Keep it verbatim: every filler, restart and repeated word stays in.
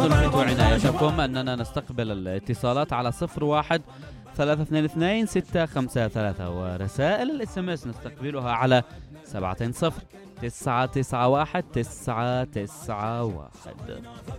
تلفتوا عنايتكم أننا نستقبل الاتصالات على صفر واحد ثلاثة اثنين اثنين ستة خمسة ثلاثة، ورسائل الاس ام اس نستقبلها على سبعة صفر تسعة تسعة واحد تسعة تسعة واحد.